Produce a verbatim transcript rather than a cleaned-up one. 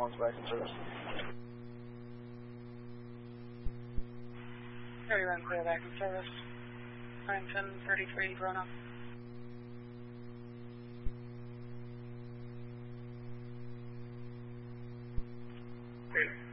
One's back in service. thirty-one clear back in service. Huntington thirty-three Roanoke. Okay.